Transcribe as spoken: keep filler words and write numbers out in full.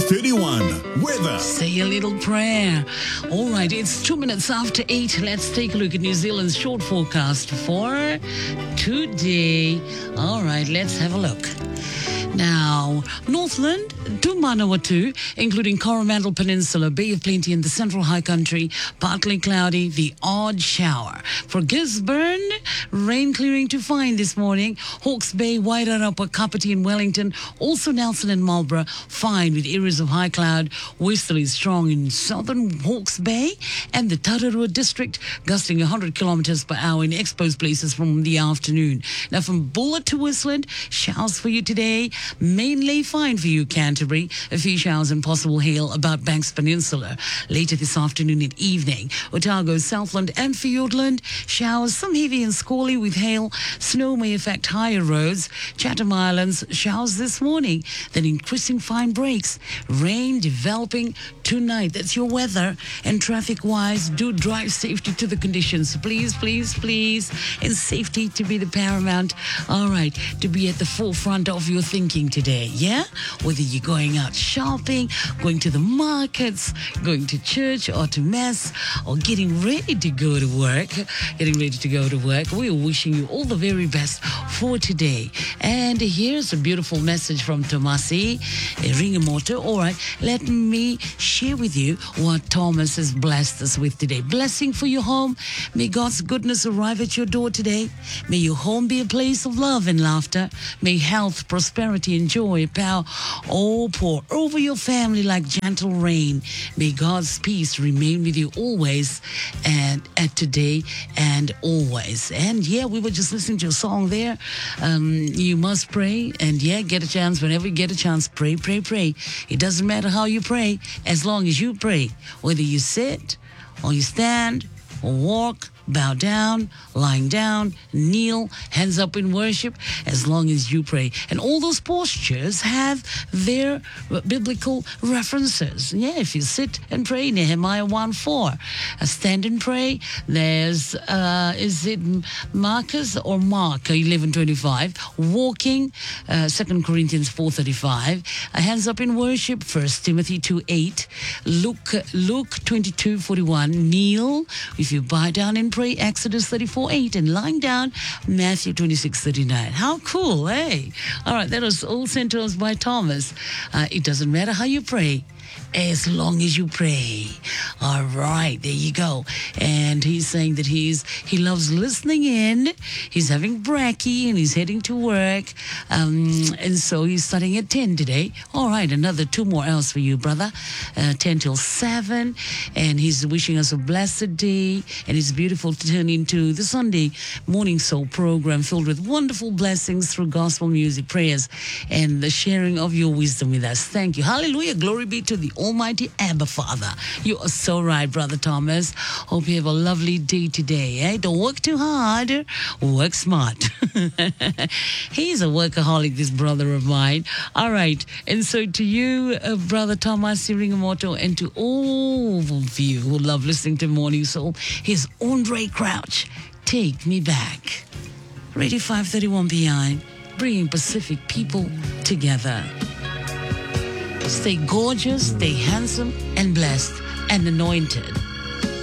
thirty-one. Weather. Say a little prayer. All right, it's two minutes after eight. Let's take a look at New Zealand's short forecast for today. All right, let's have a look. Now, Northland to Manawatu, including Coromandel Peninsula, Bay of Plenty and the Central High Country, partly cloudy, the odd shower. For Gisborne, rain clearing to find this morning. Hawke's Bay, Wairarapa, Kapiti and Wellington, also Nelson and Marlborough, fine with areas of high cloud. Westerly strong in southern Hawke's Bay and the Tararua district, gusting one hundred kilometres per hour in exposed places from the afternoon. Now, from Bulla to Whistland, showers for you today. Mainly fine for you, Canterbury. A few showers and possible hail about Banks Peninsula later this afternoon and evening. Otago, Southland and Fiordland, showers, some heavy and squally with hail. Snow may affect higher roads. Chatham Islands, showers this morning, then increasing fine breaks. Rain developing tonight. That's your weather. And traffic-wise, do drive safety to the conditions. Please, please, please. And safety to be the paramount. All right, to be at the forefront of your thinking today, yeah? Whether you're going out shopping, going to the markets, going to church or to mass, or getting ready to go to work, getting ready to go to work, we're wishing you all the very best for today. And here's a beautiful message from Tomasi Ringamoto. All right, let me share with you what Thomas has blessed us with today. Blessing for your home. May God's goodness arrive at your door today. May your home be a place of love and laughter. May health, prosperity, and joy, power, all pour over your family like gentle rain. May God's peace remain with you always and at today and always. And yeah, we were just listening to a song there. Um, you must pray, and yeah, get a chance. Whenever you get a chance, pray, pray, pray. It doesn't matter how you pray, as long as you pray. Whether you sit or you stand or walk, bow down, lying down, kneel, hands up in worship, as long as you pray. And all those postures have their biblical references. Yeah, if you sit and pray, Nehemiah one four. Uh, stand and pray, there's, uh, is it Marcus or Mark, eleven twenty-five. Walking, uh, Second Corinthians four thirty-five. Uh, hands up in worship, First Timothy two eight. Luke, Luke twenty-two forty-one. Kneel, if you bow down and pray, Exodus thirty-four eight, and lying down, Matthew twenty-six thirty-nine. How cool, eh? All right, that was all sent to us by Thomas. Uh, it doesn't matter how you pray, as long as you pray. All right, there you go. And he's saying that he's he loves listening in. He's having brekkie and he's heading to work. Um, and so he's starting at ten today. All right, another two more hours for you, brother. Uh, ten till seven. And he's wishing us a blessed day. And it's beautiful to turn into the Sunday morning soul program filled with wonderful blessings through gospel music, prayers, and the sharing of your wisdom with us. Thank you. Hallelujah. Glory be to the Almighty Abba Father. You are so right, Brother Thomas. Hope you have a lovely day today. Eh? Don't work too hard. Work smart. He's a workaholic, this brother of mine. All right. And so to you, uh, Brother Thomas Ringamoto, and to all of you who love listening to Morning Soul, here's Andre Crouch. Take Me Back. Radio five thirty-one behind, bringing Pacific people together. Stay gorgeous, stay handsome and blessed and anointed.